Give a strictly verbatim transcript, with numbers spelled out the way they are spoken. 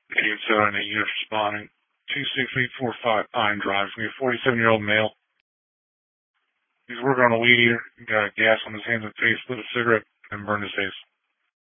eight seven eight units responding. two six eight four five Pine Drive. We have a forty-seven-year-old male. He's working on a weed eater. Got gas on his hands and face, lit a cigarette, and burned his face.